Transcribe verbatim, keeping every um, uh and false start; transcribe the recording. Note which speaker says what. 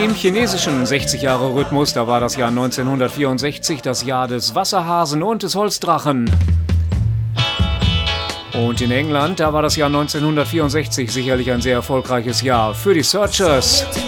Speaker 1: Im chinesischen sechzig-Jahre-Rhythmus, da war das Jahr neunzehnhundertvierundsechzig das Jahr des Wasserhasen und des Holzdrachen. Und in England, da war das Jahr neunzehnhundertvierundsechzig sicherlich ein sehr erfolgreiches Jahr für die Searchers.